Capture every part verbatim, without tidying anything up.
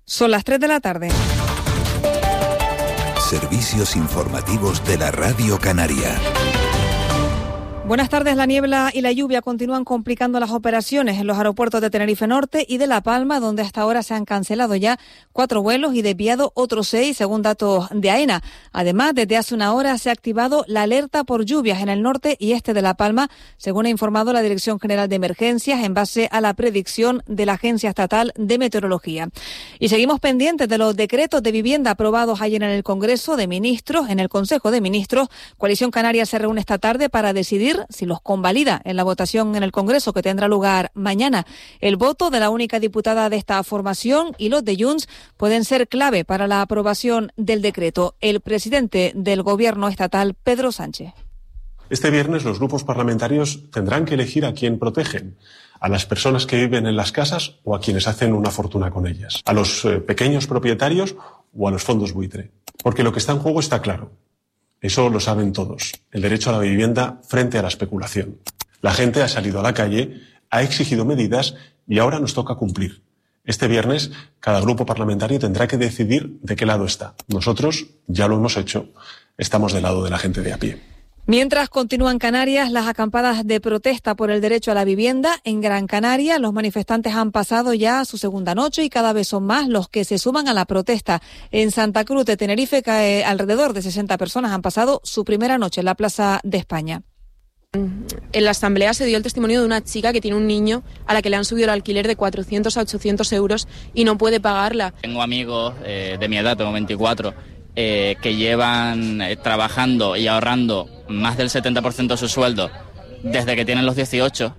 Son las tres de la tarde. Servicios informativos de la Radio Canaria. Buenas tardes. La niebla y la lluvia continúan complicando las operaciones en los aeropuertos de Tenerife Norte y de La Palma, donde hasta ahora se han cancelado ya cuatro vuelos y desviado otros seis, según datos de AENA. Además, desde hace una hora se ha activado la alerta por lluvias en el norte y este de La Palma, según ha informado la Dirección General de Emergencias, en base a la predicción de la Agencia Estatal de Meteorología. Y seguimos pendientes de los decretos de vivienda aprobados ayer en el Congreso de Ministros, en el Consejo de Ministros. Coalición Canaria se reúne esta tarde para decidir si los convalida en la votación en el Congreso, que tendrá lugar mañana. El voto de la única diputada de esta formación y los de Junts pueden ser clave para la aprobación del decreto. El presidente del Gobierno estatal, Pedro Sánchez. Este viernes los grupos parlamentarios tendrán que elegir a quién protegen, a las personas que viven en las casas o a quienes hacen una fortuna con ellas, a los eh, pequeños propietarios o a los fondos buitre. Porque lo que está en juego está claro. Eso lo saben todos, el derecho a la vivienda frente a la especulación. La gente ha salido a la calle, ha exigido medidas y ahora nos toca cumplir. Este viernes cada grupo parlamentario tendrá que decidir de qué lado está. Nosotros ya lo hemos hecho, estamos del lado de la gente de a pie. Mientras continúan Canarias las acampadas de protesta por el derecho a la vivienda, en Gran Canaria los manifestantes han pasado ya su segunda noche y cada vez son más los que se suman a la protesta. En Santa Cruz de Tenerife, que alrededor de sesenta personas han pasado su primera noche en la Plaza de España. En la asamblea se dio el testimonio de una chica que tiene un niño a la que le han subido el alquiler de cuatrocientos a ochocientos euros y no puede pagarla. Tengo amigos eh, de mi edad, tengo veinticuatro, eh, que llevan eh, trabajando y ahorrando más del setenta por ciento de su sueldo desde que tienen los dieciocho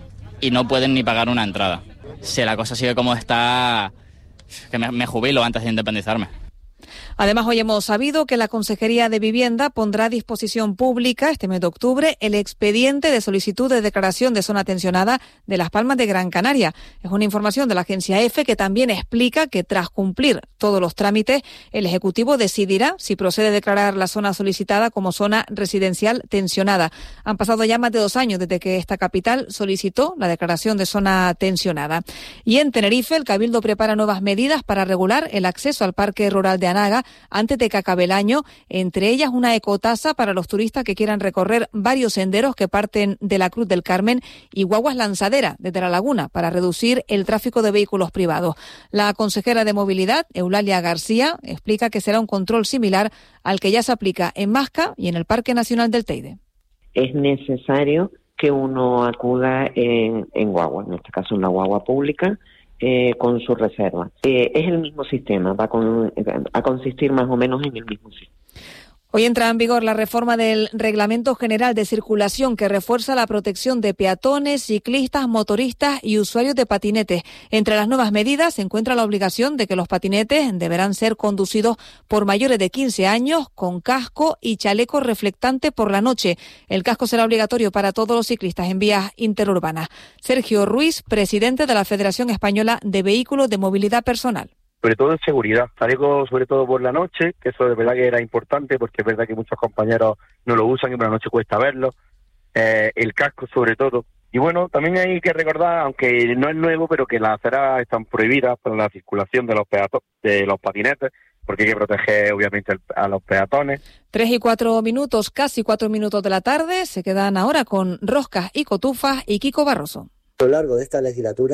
y no pueden ni pagar una entrada. Si la cosa sigue como está, que me, me jubilo antes de independizarme. Además, hoy hemos sabido que la Consejería de Vivienda pondrá a disposición pública este mes de octubre el expediente de solicitud de declaración de zona tensionada de Las Palmas de Gran Canaria. Es una información de la agencia EFE que también explica que tras cumplir todos los trámites, el Ejecutivo decidirá si procede a declarar la zona solicitada como zona residencial tensionada. Han pasado ya más de dos años desde que esta capital solicitó la declaración de zona tensionada. Y en Tenerife, el Cabildo prepara nuevas medidas para regular el acceso al Parque Rural de Anaga antes de que acabe el año, entre ellas una ecotasa para los turistas que quieran recorrer varios senderos que parten de la Cruz del Carmen y guaguas lanzadera desde la laguna para reducir el tráfico de vehículos privados. La consejera de Movilidad, Eulalia García, explica que será un control similar al que ya se aplica en Masca y en el Parque Nacional del Teide. Es necesario que uno acuda en, en guagua, en este caso en la guagua pública, Eh, con su reserva. Eh, es el mismo sistema, va con, a consistir más o menos en el mismo sistema. Hoy entra en vigor la reforma del Reglamento General de Circulación que refuerza la protección de peatones, ciclistas, motoristas y usuarios de patinetes. Entre las nuevas medidas se encuentra la obligación de que los patinetes deberán ser conducidos por mayores de quince años con casco y chaleco reflectante por la noche. El casco será obligatorio para todos los ciclistas en vías interurbanas. Sergio Ruiz, presidente de la Federación Española de Vehículos de Movilidad Personal. Sobre todo en seguridad, salgo sobre todo por la noche, que eso de verdad que era importante porque es verdad que muchos compañeros no lo usan y por la noche cuesta verlo, eh, el casco sobre todo. Y bueno, también hay que recordar, aunque no es nuevo, pero que las aceras están prohibidas para la circulación de los peato- de los patinetes, porque hay que proteger obviamente a los peatones. Tres y cuatro minutos, casi cuatro minutos de la tarde, se quedan ahora con Roscas y Cotufas y Kiko Barroso. A lo largo de esta legislatura.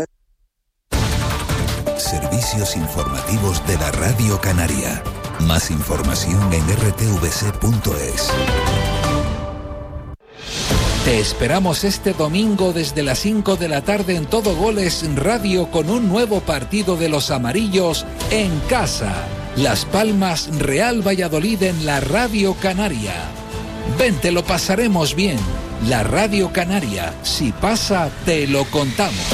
Servicios informativos de la Radio Canaria. Más información en r t v c punto es. Te esperamos este domingo desde las cinco de la tarde en Todo Goles Radio con un nuevo partido de los amarillos en casa. Las Palmas Real Valladolid en la Radio Canaria. Ven, te lo pasaremos bien. La Radio Canaria, si pasa, te lo contamos.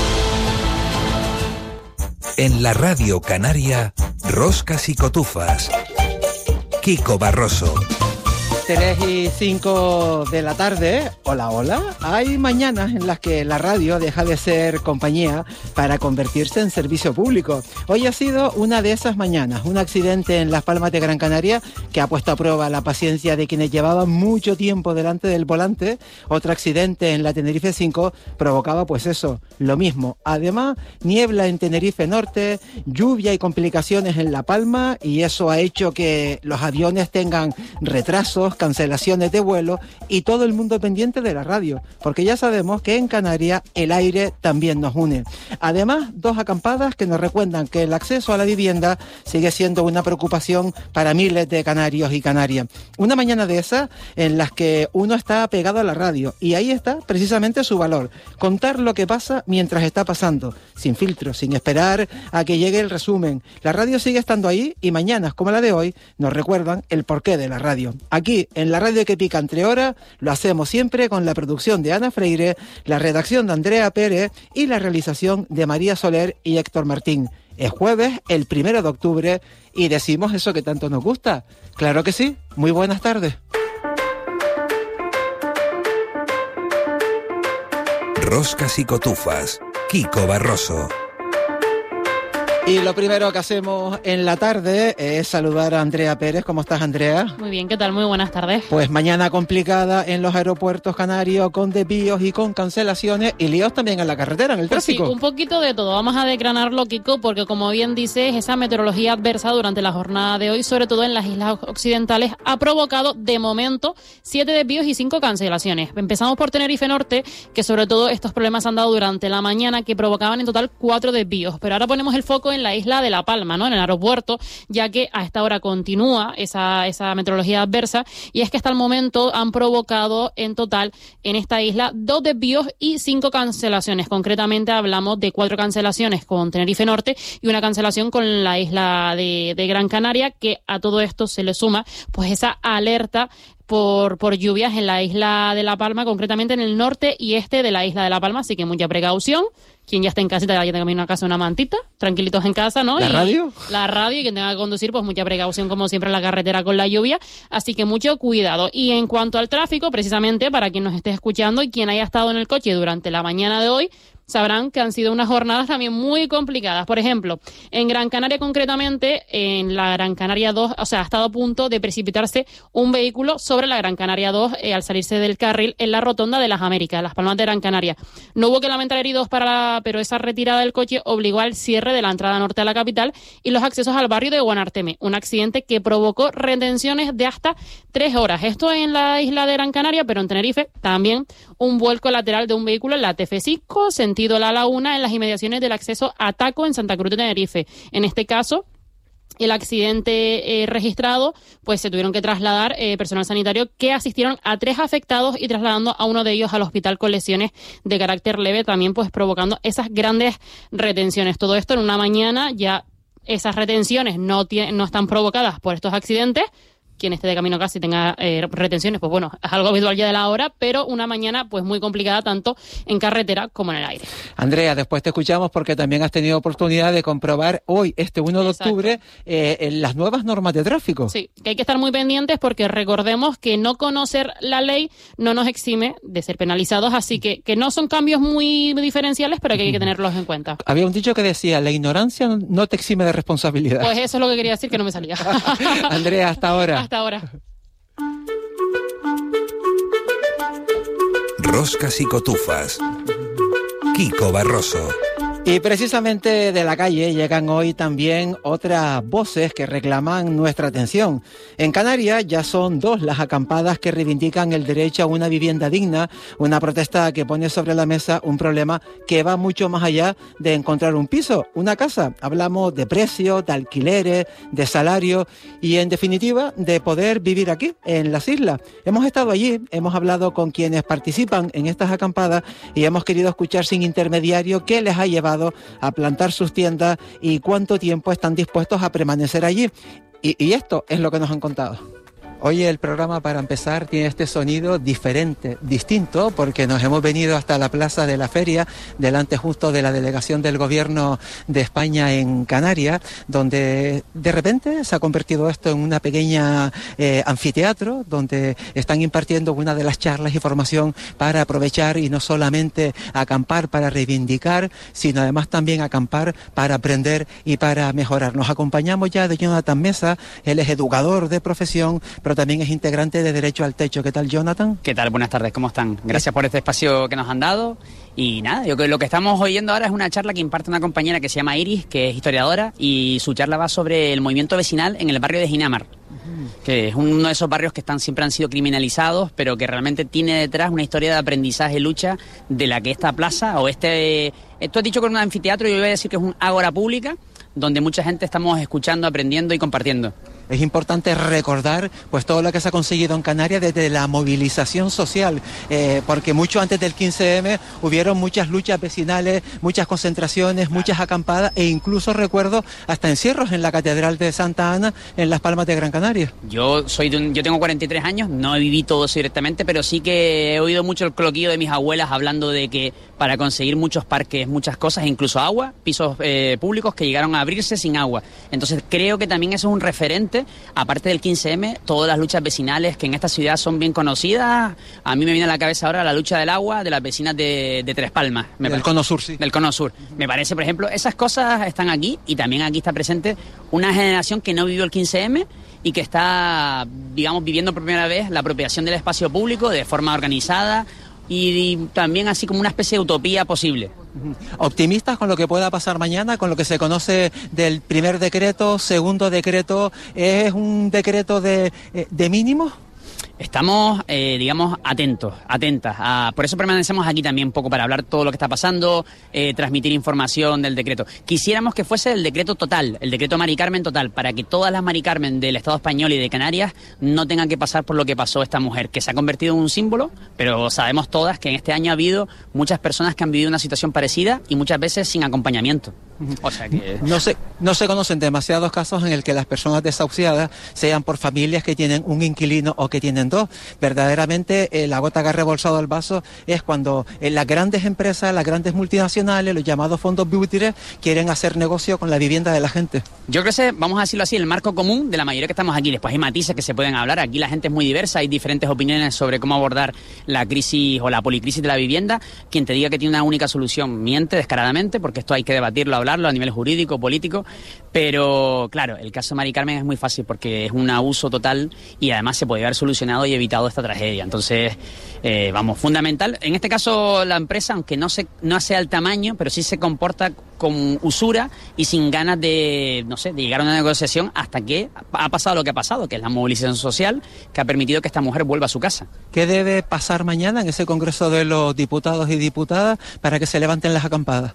En la Radio Canaria, Roscas y Cotufas. Kiko Barroso. tres y cinco de la tarde, hola, hola. Hay mañanas en las que la radio deja de ser compañía para convertirse en servicio público. Hoy ha sido una de esas mañanas, un accidente en Las Palmas de Gran Canaria que ha puesto a prueba la paciencia de quienes llevaban mucho tiempo delante del volante. Otro accidente en la Tenerife cinco provocaba pues eso, lo mismo. Además, niebla en Tenerife Norte, lluvia y complicaciones en La Palma, y eso ha hecho que los aviones tengan retrasos, cancelaciones de vuelo y todo el mundo pendiente de la radio, porque ya sabemos que en Canarias el aire también nos une. Además, dos acampadas que nos recuerdan que el acceso a la vivienda sigue siendo una preocupación para miles de canarios y canarias. Una mañana de esas en las que uno está pegado a la radio y ahí está precisamente su valor, contar lo que pasa mientras está pasando, sin filtros, sin esperar a que llegue el resumen. La radio sigue estando ahí y mañanas como la de hoy nos recuerdan el porqué de la radio. Aquí, en la radio que pica entre horas, lo hacemos siempre con la producción de Ana Freire, la redacción de Andrea Pérez y la realización de María Soler y Héctor Martín. Es jueves, el primero de octubre, y decimos eso que tanto nos gusta. Claro que sí. Muy buenas tardes. Roscas y cotufas. Kiko Barroso. Y lo primero que hacemos en la tarde es saludar a Andrea Pérez. ¿Cómo estás, Andrea? Muy bien, ¿qué tal? Muy buenas tardes. Pues mañana complicada en los aeropuertos canarios, con desvíos y con cancelaciones y líos también en la carretera, en el pues tráfico. Sí, un poquito de todo. Vamos a desgranarlo, Kiko, porque como bien dices, esa meteorología adversa durante la jornada de hoy, sobre todo en las islas occidentales, ha provocado de momento siete desvíos y cinco cancelaciones. Empezamos por Tenerife Norte, que sobre todo estos problemas han dado durante la mañana, que provocaban en total cuatro desvíos. Pero ahora ponemos el foco en la isla de La Palma, ¿no? En el aeropuerto, ya que a esta hora continúa esa, esa meteorología adversa, y es que hasta el momento han provocado en total en esta isla dos desvíos y cinco cancelaciones. Concretamente hablamos de cuatro cancelaciones con Tenerife Norte y una cancelación con la isla de, de Gran Canaria, que a todo esto se le suma pues esa alerta Por, por lluvias en la isla de La Palma, concretamente en el norte y este de la isla de La Palma, así que mucha precaución. Quien ya esté en casita, ya tenga camino a casa una mantita, tranquilitos en casa, ¿no? ¿La y radio? La radio, y quien tenga que conducir, pues mucha precaución como siempre en la carretera con la lluvia, así que mucho cuidado. Y en cuanto al tráfico, precisamente para quien nos esté escuchando y quien haya estado en el coche durante la mañana de hoy, sabrán que han sido unas jornadas también muy complicadas. Por ejemplo, en Gran Canaria concretamente, en la Gran Canaria dos, o sea, ha estado a punto de precipitarse un vehículo sobre la Gran Canaria dos eh, al salirse del carril en la rotonda de las Américas, Las Palmas de Gran Canaria. No hubo que lamentar heridos, para la, pero esa retirada del coche obligó al cierre de la entrada norte a la capital y los accesos al barrio de Guanarteme. Un accidente que provocó retenciones de hasta tres horas. Esto en la isla de Gran Canaria, pero en Tenerife también un vuelco lateral de un vehículo en la T F cinco, sentido La Laguna, en las inmediaciones del acceso a Taco en Santa Cruz de Tenerife. En este caso, el accidente eh, registrado, pues se tuvieron que trasladar eh, personal sanitario que asistieron a tres afectados y trasladando a uno de ellos al hospital con lesiones de carácter leve, también pues provocando esas grandes retenciones. Todo esto en una mañana, ya esas retenciones no, tienen, no están provocadas por estos accidentes. Quien esté de camino a casa y tenga eh, retenciones, pues bueno, es algo habitual ya de la hora, pero una mañana pues muy complicada tanto en carretera como en el aire. Andrea, después te escuchamos porque también has tenido oportunidad de comprobar hoy, este uno de octubre, eh, las nuevas normas de tráfico. Sí, que hay que estar muy pendientes porque recordemos que no conocer la ley no nos exime de ser penalizados, así que, que no son cambios muy diferenciales, pero que hay que tenerlos en cuenta. Había un dicho que decía, la ignorancia no te exime de responsabilidad. Pues eso es lo que quería decir, que no me salía. Andrea, hasta ahora. Hasta ahora. Roscas y cotufas. Kiko Barroso. Y precisamente de la calle llegan hoy también otras voces que reclaman nuestra atención. En Canarias ya son dos las acampadas que reivindican el derecho a una vivienda digna, una protesta que pone sobre la mesa un problema que va mucho más allá de encontrar un piso, una casa. Hablamos de precios, de alquileres, de salarios y en definitiva de poder vivir aquí, en las islas. Hemos estado allí, hemos hablado con quienes participan en estas acampadas y hemos querido escuchar sin intermediario qué les ha llevado a plantar sus tiendas y cuánto tiempo están dispuestos a permanecer allí. Y, y esto es lo que nos han contado. Hoy el programa, para empezar, tiene este sonido diferente, distinto, porque nos hemos venido hasta la Plaza de la Feria, delante justo de la delegación del Gobierno de España en Canarias, donde de repente se ha convertido esto en una pequeña eh, anfiteatro, donde están impartiendo una de las charlas y formación para aprovechar y no solamente acampar para reivindicar, sino además también acampar para aprender y para mejorar. Nos acompañamos ya de Jonathan Mesa, él es educador de profesión, pero también es integrante de Derecho al Techo. ¿Qué tal, Jonathan? ¿Qué tal? Buenas tardes, ¿cómo están? Gracias por este espacio que nos han dado. Y nada, yo creo que lo que estamos oyendo ahora es una charla que imparte una compañera que se llama Iris, que es historiadora, y su charla va sobre el movimiento vecinal en el barrio de Ginamar, uh-huh. que es uno de esos barrios que están siempre han sido criminalizados, pero que realmente tiene detrás una historia de aprendizaje y lucha de la que esta plaza o este... Esto has dicho con un anfiteatro, yo voy a decir que es un ágora pública, donde mucha gente estamos escuchando, aprendiendo y compartiendo. Es importante recordar pues todo lo que se ha conseguido en Canarias desde la movilización social, eh, porque mucho antes del quince eme hubieron muchas luchas vecinales, muchas concentraciones, muchas acampadas e incluso recuerdo hasta encierros en la Catedral de Santa Ana en Las Palmas de Gran Canaria. Yo soy de un, yo tengo cuarenta y tres años, no viví todo eso directamente, pero sí que he oído mucho el cloquillo de mis abuelas hablando de que para conseguir muchos parques, muchas cosas, incluso agua, pisos eh, públicos que llegaron a abrirse sin agua. Entonces creo que también eso es un referente. Aparte del quince eme, todas las luchas vecinales que en esta ciudad son bien conocidas. A mí me viene a la cabeza ahora la lucha del agua de las vecinas de, de Tres Palmas. Me del Cono Sur, sí. Del Cono Sur. Uh-huh. Me parece, por ejemplo, esas cosas están aquí y también aquí está presente una generación que no vivió el quince eme y que está, digamos, viviendo por primera vez la apropiación del espacio público de forma organizada y, y también así como una especie de utopía posible. ¿Optimistas con lo que pueda pasar mañana, con lo que se conoce del primer decreto, segundo decreto? ¿Es un decreto de, de mínimos? Estamos, eh, digamos, atentos, atentas. A, por eso permanecemos aquí también un poco para hablar todo lo que está pasando, eh, transmitir información del decreto. Quisiéramos que fuese el decreto total, el decreto Mari Carmen total, para que todas las Mari Carmen del Estado español y de Canarias no tengan que pasar por lo que pasó esta mujer, que se ha convertido en un símbolo, pero sabemos todas que en este año ha habido muchas personas que han vivido una situación parecida y muchas veces sin acompañamiento. O sea que... no se, no se conocen demasiados casos en el que las personas desahuciadas sean por familias que tienen un inquilino o que tienen dos. Verdaderamente eh, la gota que ha rebolsado el vaso es cuando eh, las grandes empresas, las grandes multinacionales, los llamados fondos buitres, quieren hacer negocio con la vivienda de la gente. Yo creo que, vamos a decirlo así, el marco común de la mayoría que estamos aquí. Después hay matices que se pueden hablar. Aquí la gente es muy diversa, hay diferentes opiniones sobre cómo abordar la crisis o la policrisis de la vivienda. Quien te diga que tiene una única solución miente descaradamente, porque esto hay que debatirlo, hablarlo a nivel jurídico, político, pero claro, el caso de Mari Carmen es muy fácil porque es un abuso total y además se podría haber solucionado y evitado esta tragedia. Entonces, eh, vamos, fundamental. En este caso, la empresa, aunque no se, no sea el tamaño, pero sí se comporta con usura y sin ganas de, no sé, de llegar a una negociación hasta que ha pasado lo que ha pasado, que es la movilización social que ha permitido que esta mujer vuelva a su casa. ¿Qué debe pasar mañana en ese Congreso de los Diputados y Diputadas para que se levanten las acampadas?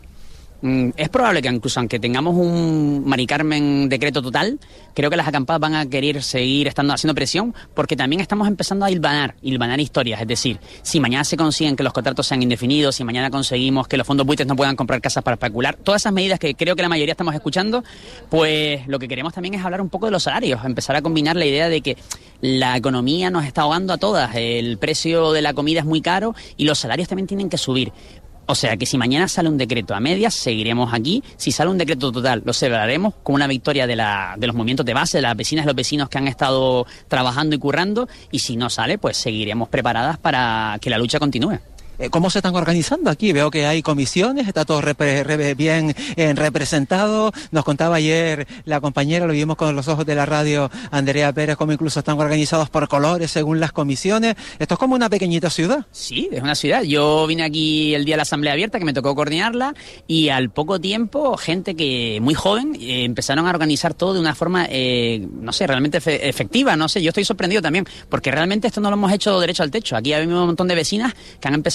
Es probable que incluso aunque tengamos un Mari Carmen decreto total, creo que las acampadas van a querer seguir estando haciendo presión porque también estamos empezando a hilvanar, hilvanar historias. Es decir, si mañana se consiguen que los contratos sean indefinidos, si mañana conseguimos que los fondos buitres no puedan comprar casas para especular, todas esas medidas que creo que la mayoría estamos escuchando, pues lo que queremos también es hablar un poco de los salarios, empezar a combinar la idea de que la economía nos está ahogando a todas, el precio de la comida es muy caro y los salarios también tienen que subir. O sea que si mañana sale un decreto a medias, seguiremos aquí. Si sale un decreto total, lo celebraremos como una victoria de, la, de los movimientos de base, de las vecinas y los vecinos que han estado trabajando y currando. Y si no sale, pues seguiremos preparadas para que la lucha continúe. ¿Cómo se están organizando aquí? Veo que hay comisiones, está todo repre, re, bien eh, representado. Nos contaba ayer la compañera, lo vimos con los ojos de la radio, Andrea Pérez, cómo incluso están organizados por colores según las comisiones. Esto es como una pequeñita ciudad. Sí, es una ciudad. Yo vine aquí el día de la Asamblea Abierta, que me tocó coordinarla, y al poco tiempo, gente que muy joven, eh, empezaron a organizar todo de una forma, eh, no sé, realmente fe, efectiva. No sé, yo estoy sorprendido también, porque realmente esto no lo hemos hecho derecho al techo. Aquí hay un montón de vecinas que han empezado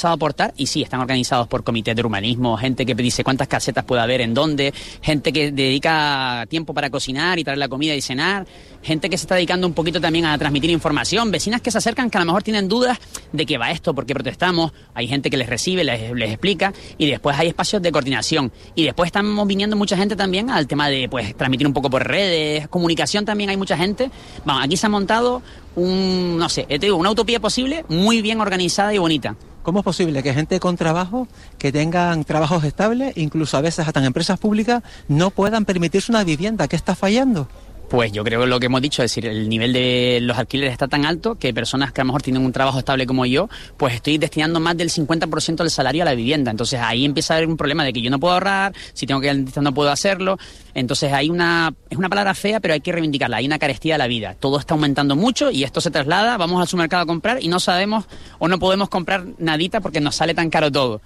empezado a aportar y sí, están organizados por comités de urbanismo, gente que dice cuántas casetas puede haber, en dónde, gente que dedica tiempo para cocinar y traer la comida y cenar, gente que se está dedicando un poquito también a transmitir información, vecinas que se acercan que a lo mejor tienen dudas de qué va esto, por qué protestamos, hay gente que les recibe, les, les explica y después hay espacios de coordinación y después estamos viniendo mucha gente también al tema de pues transmitir un poco por redes, comunicación también hay mucha gente. Vamos, aquí se ha montado un, no sé, te digo, una utopía posible muy bien organizada y bonita. ¿Cómo es posible que gente con trabajo, que tengan trabajos estables, incluso a veces hasta en empresas públicas, no puedan permitirse una vivienda? ¿Qué está fallando? Pues yo creo que lo que hemos dicho, es decir, el nivel de los alquileres está tan alto que personas que a lo mejor tienen un trabajo estable como yo, pues estoy destinando más del cincuenta por ciento del salario a la vivienda. Entonces ahí empieza a haber un problema de que yo no puedo ahorrar, si tengo que ir al dentista no puedo hacerlo. Entonces hay una, es una palabra fea, pero hay que reivindicarla, hay una carestía de la vida. Todo está aumentando mucho y esto se traslada, vamos al supermercado a comprar y no sabemos o no podemos comprar nadita porque nos sale tan caro todo.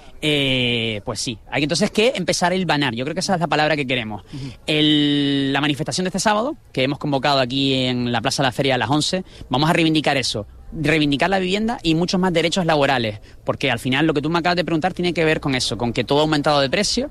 Eh, pues sí, hay entonces que empezar a hilvanar, yo creo que esa es la palabra que queremos. Uh-huh. El, la manifestación de este sábado, que hemos convocado aquí en la Plaza de la Feria a las once, vamos a reivindicar eso, reivindicar la vivienda y muchos más derechos laborales, porque al final lo que tú me acabas de preguntar tiene que ver con eso, con que todo ha aumentado de precio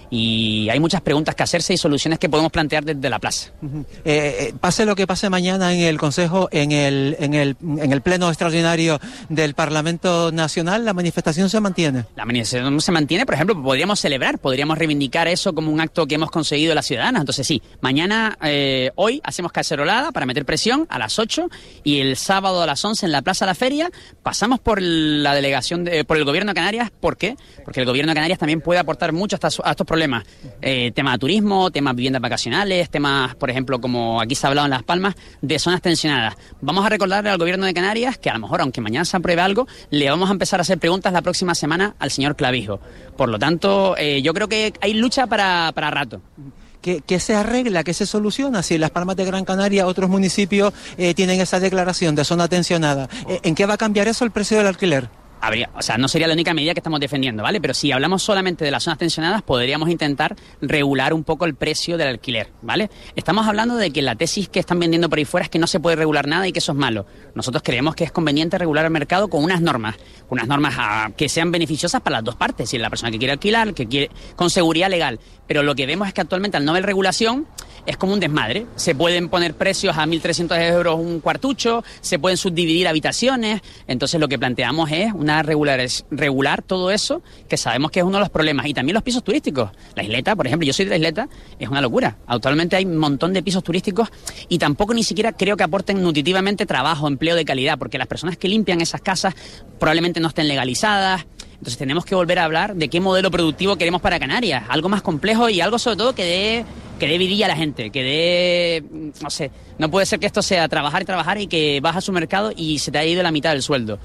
y hay muchas preguntas que hacerse y soluciones que podemos plantear desde la plaza. Uh-huh. eh, pase lo que pase mañana en el Consejo, en el, en el, en el Pleno Extraordinario del Parlamento Nacional, ¿la manifestación se mantiene? La manifestación se mantiene, por ejemplo, podríamos celebrar, podríamos reivindicar eso como un acto que hemos conseguido las ciudadanas. Entonces sí, mañana, eh, hoy hacemos cacerolada para meter presión a las ocho y el sábado a las once en la Plaza de la Feria pasamos por la delegación, de, por el Gobierno de Canarias. ¿Por qué? Porque el Gobierno de Canarias también puede aportar mucho a, estas, a estos problemas. Eh, tema de turismo, temas de viviendas vacacionales, temas, por ejemplo, como aquí se ha hablado en Las Palmas, de zonas tensionadas. Vamos a recordarle al Gobierno de Canarias que a lo mejor, aunque mañana se apruebe algo, le vamos a empezar a hacer preguntas la próxima semana al señor Clavijo. Por lo tanto, eh, yo creo que hay lucha para, para rato. ¿Qué, ¿Qué se arregla? ¿Qué se soluciona? Si en Las Palmas de Gran Canaria otros municipios eh, tienen esa declaración de zona tensionada, eh, ¿en qué va a cambiar eso el precio del alquiler? Habría, o sea, no sería la única medida que estamos defendiendo, ¿vale? Pero si hablamos solamente de las zonas tensionadas, podríamos intentar regular un poco el precio del alquiler, ¿vale? Estamos hablando de que la tesis que están vendiendo por ahí fuera es que no se puede regular nada y que eso es malo. Nosotros creemos que es conveniente regular el mercado con unas normas, con unas normas a, que sean beneficiosas para las dos partes, si la persona que quiere alquilar, que quiere, con seguridad legal. Pero lo que vemos es que actualmente al no haber regulación es como un desmadre. Se pueden poner precios a mil trescientos euros un cuartucho, se pueden subdividir habitaciones. Entonces lo que planteamos es una regular, regular todo eso, que sabemos que es uno de los problemas. Y también los pisos turísticos. La isleta, por ejemplo, yo soy de la isleta, es una locura. Actualmente hay un montón de pisos turísticos y tampoco ni siquiera creo que aporten nutritivamente trabajo, empleo de calidad, porque las personas que limpian esas casas probablemente no estén legalizadas. Entonces tenemos que volver a hablar de qué modelo productivo queremos para Canarias, algo más complejo y algo sobre todo que dé, que dé vidilla a la gente, que dé, no sé, no puede ser que esto sea trabajar y trabajar y que vas a su mercado y se te haya ido la mitad del sueldo.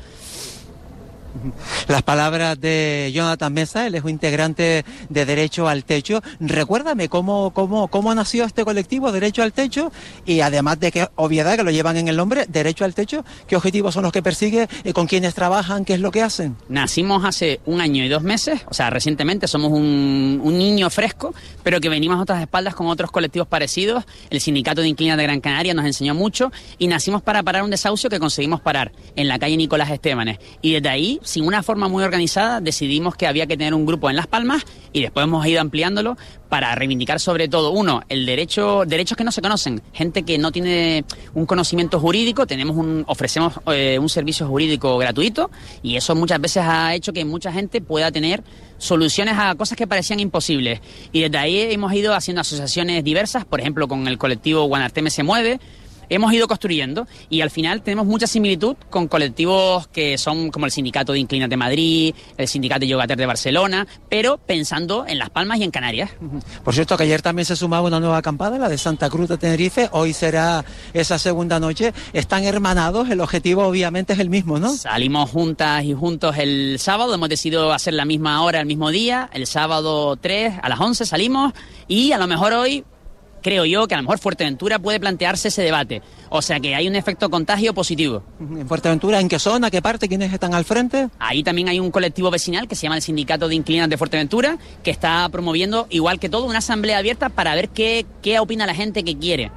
Las palabras de Jonathan Mesa, él es un integrante de Derecho al Techo. Recuérdame cómo, cómo, cómo nació este colectivo, Derecho al Techo, y además de que obviedad que lo llevan en el nombre, Derecho al Techo, ¿qué objetivos son los que persigue, con quiénes trabajan, qué es lo que hacen? Nacimos hace un año y dos meses, o sea, recientemente somos un, un niño fresco, pero que venimos a otras espaldas con otros colectivos parecidos. El Sindicato de Inquilinos de Gran Canaria nos enseñó mucho y nacimos para parar un desahucio que conseguimos parar en la calle Nicolás Estébanes. Y desde ahí, sin una forma muy organizada, decidimos que había que tener un grupo en Las Palmas y después hemos ido ampliándolo para reivindicar sobre todo, uno, el derecho, derechos que no se conocen, gente que no tiene un conocimiento jurídico, tenemos un, ofrecemos eh, un servicio jurídico gratuito y eso muchas veces ha hecho que mucha gente pueda tener soluciones a cosas que parecían imposibles. Y desde ahí hemos ido haciendo asociaciones diversas, por ejemplo con el colectivo Guanarteme se mueve. Hemos ido construyendo y al final tenemos mucha similitud con colectivos que son como el Sindicato de Inquilinos de Madrid, el Sindicato de Yogater de Barcelona, pero pensando en Las Palmas y en Canarias. Por cierto, que ayer también se sumaba una nueva acampada, la de Santa Cruz de Tenerife, hoy será esa segunda noche. Están hermanados, el objetivo obviamente es el mismo, ¿no? Salimos juntas y juntos el sábado, hemos decidido hacer la misma hora, el mismo día, el sábado tres a las once salimos y a lo mejor hoy creo yo que a lo mejor Fuerteventura puede plantearse ese debate. O sea que hay un efecto contagio positivo. ¿En Fuerteventura en qué zona, qué parte, quiénes están al frente? Ahí también hay un colectivo vecinal que se llama el Sindicato de Inquilinos de Fuerteventura, que está promoviendo, igual que todo, una asamblea abierta para ver qué, qué opina la gente que quiere.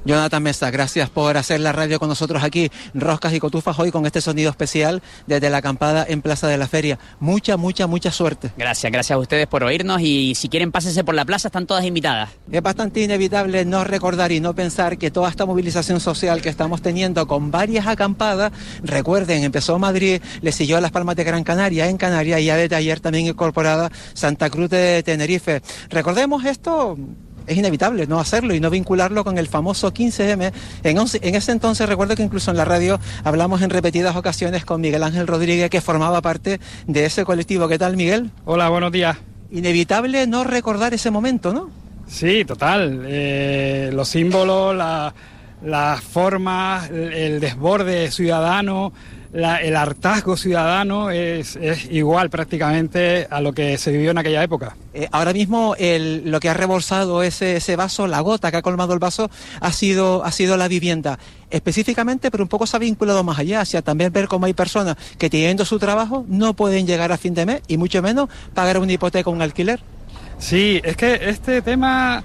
Jonathan Mesa, gracias por hacer la radio con nosotros aquí, Roscas y Cotufas, hoy con este sonido especial desde la acampada en Plaza de la Feria. Mucha, mucha, mucha suerte. Gracias, gracias a ustedes por oírnos y si quieren pásense por la plaza, están todas invitadas. Es bastante inevitable no recordar y no pensar que toda esta movilización social que estamos teniendo con varias acampadas, recuerden, empezó Madrid, le siguió a Las Palmas de Gran Canaria, en Canarias, y ya desde ayer también incorporada Santa Cruz de Tenerife. Recordemos esto. Es inevitable no hacerlo y no vincularlo con el famoso quince eme. En, once, en ese entonces recuerdo que incluso en la radio hablamos en repetidas ocasiones con Miguel Ángel Rodríguez, que formaba parte de ese colectivo. ¿Qué tal, Miguel? Hola, buenos días. Inevitable no recordar ese momento, ¿no? Sí, total. Eh, los símbolos, la, las formas, el, el desborde ciudadano, la, el hartazgo ciudadano es, es igual prácticamente a lo que se vivió en aquella época. Eh, ahora mismo el, lo que ha rebolsado ese, ese vaso, la gota que ha colmado el vaso, ha sido, ha sido la vivienda. Específicamente, pero un poco se ha vinculado más allá, hacia también ver cómo hay personas que teniendo su trabajo no pueden llegar a fin de mes y mucho menos pagar una hipoteca o un alquiler. Sí, es que este tema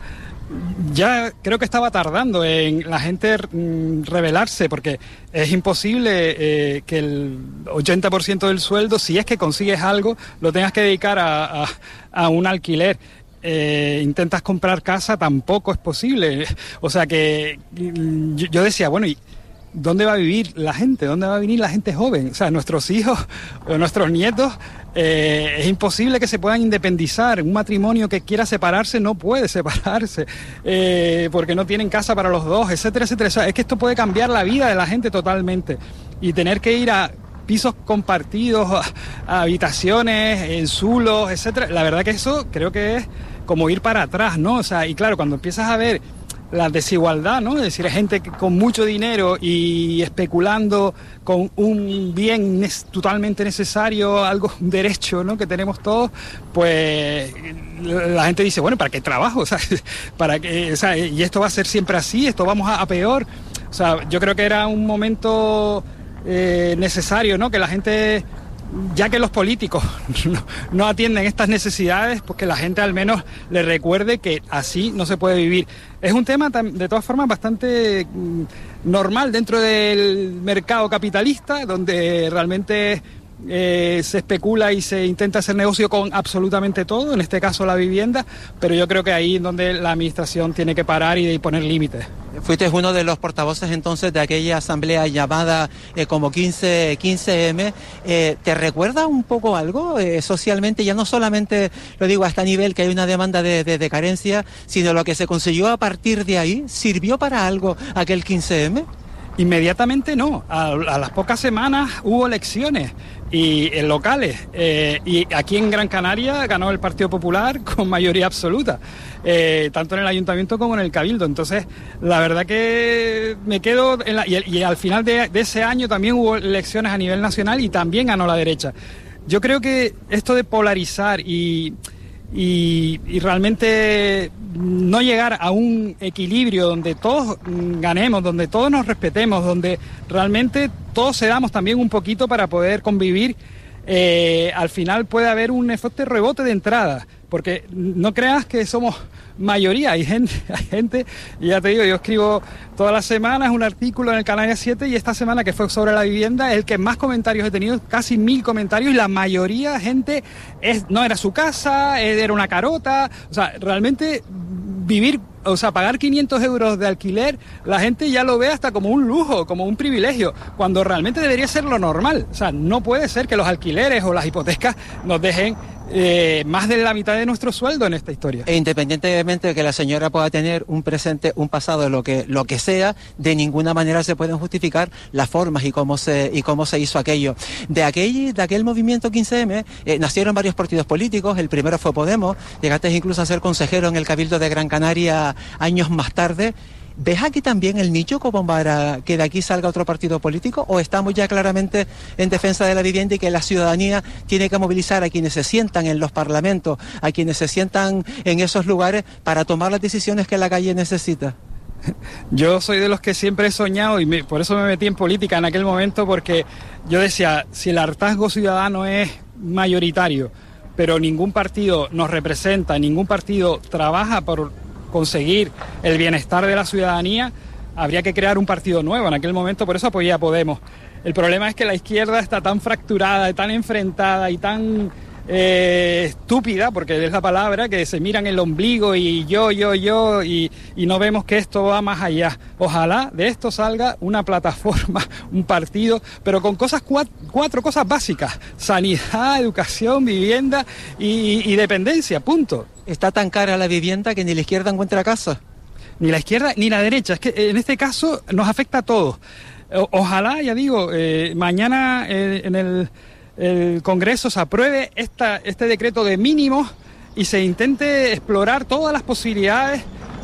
ya creo que estaba tardando en la gente mm, rebelarse, porque es imposible eh, que el ochenta por ciento del sueldo, si es que consigues algo, lo tengas que dedicar a, a, a un alquiler. Eh, intentas comprar casa, tampoco es posible. O sea que yo, yo decía, bueno, ¿y dónde va a vivir la gente? ¿Dónde va a venir la gente joven? O sea, nuestros hijos o nuestros nietos, eh, es imposible que se puedan independizar. Un matrimonio que quiera separarse no puede separarse, eh, porque no tienen casa para los dos, etcétera, etcétera. O sea, es que esto puede cambiar la vida de la gente totalmente. Y tener que ir a pisos compartidos, a, a habitaciones, en zulos, etcétera. La verdad que eso creo que es como ir para atrás, ¿no? O sea, y claro, cuando empiezas a ver la desigualdad, ¿no? Es decir, hay gente con mucho dinero y especulando con un bien nes- totalmente necesario, algo, un derecho, ¿no? Que tenemos todos, pues la gente dice, bueno, ¿para qué trabajo? O sea, para qué, o sea, y esto va a ser siempre así, esto vamos a, a peor. O sea, yo creo que era un momento eh, necesario, ¿no? Que la gente, ya que los políticos no, no atienden estas necesidades, pues que la gente al menos le recuerde que así no se puede vivir. Es un tema, de todas formas, bastante normal dentro del mercado capitalista, donde realmente eh, se especula y se intenta hacer negocio con absolutamente todo, en este caso la vivienda, pero yo creo que ahí es donde la administración tiene que parar y poner límites. Fuiste uno de los portavoces entonces de aquella asamblea llamada eh, como quince eme. Eh, ¿Te recuerda un poco algo eh, socialmente? Ya no solamente lo digo a este nivel que hay una demanda de, de, de carencia, sino lo que se consiguió a partir de ahí. ¿Sirvió para algo aquel quince eme? Inmediatamente no. A, a las pocas semanas hubo elecciones y en locales eh, y aquí en Gran Canaria ganó el Partido Popular con mayoría absoluta, eh, tanto en el ayuntamiento como en el cabildo. Entonces la verdad que me quedo en la, y, y al final de, de ese año también hubo elecciones a nivel nacional y también ganó la derecha. Yo creo que esto de polarizar y Y, y realmente no llegar a un equilibrio donde todos ganemos, donde todos nos respetemos, donde realmente todos cedamos también un poquito para poder convivir, eh, al final puede haber un efecto de rebote de entrada, porque no creas que somos mayoría, hay gente, hay gente, y ya te digo, yo escribo todas las semanas un artículo en el Canarias siete y esta semana que fue sobre la vivienda, el que más comentarios he tenido, casi mil comentarios, y la mayoría gente es, no era su casa, era una carota, o sea, realmente vivir, o sea, pagar quinientos euros de alquiler, la gente ya lo ve hasta como un lujo, como un privilegio, cuando realmente debería ser lo normal. O sea, no puede ser que los alquileres o las hipotecas nos dejen eh, más de la mitad de nuestro sueldo en esta historia. E independientemente de que la señora pueda tener un presente, un pasado, lo que, lo que sea, de ninguna manera se pueden justificar las formas y cómo se, y cómo se hizo aquello. De aquel, de aquel movimiento quince eme eh, nacieron varios partidos políticos, el primero fue Podemos, llegaste incluso a ser consejero en el Cabildo de Gran Canaria años más tarde. ¿Ves aquí también el nicho como para que de aquí salga otro partido político, o estamos ya claramente en defensa de la vivienda y que la ciudadanía tiene que movilizar a quienes se sientan en los parlamentos, a quienes se sientan en esos lugares para tomar las decisiones que la calle necesita? Yo soy de los que siempre he soñado y me, por eso me metí en política en aquel momento, porque yo decía, si el hartazgo ciudadano es mayoritario, pero ningún partido nos representa, ningún partido trabaja por conseguir el bienestar de la ciudadanía, habría que crear un partido nuevo. En aquel momento por eso apoyé a Podemos. El problema es que la izquierda está tan fracturada, tan enfrentada y tan eh, estúpida, porque es la palabra, que se miran el ombligo y yo, yo, yo, y, y no vemos que esto va más allá. Ojalá de esto salga una plataforma, un partido, pero con cosas cuatro, cuatro cosas básicas: sanidad, educación, vivienda y, y dependencia, punto. Está tan cara la vivienda que ni la izquierda encuentra casa. Ni la izquierda ni la derecha, es que en este caso nos afecta a todos. O, ojalá, ya digo, eh, mañana eh, en el, el Congreso se apruebe esta, este decreto de mínimos y se intente explorar todas las posibilidades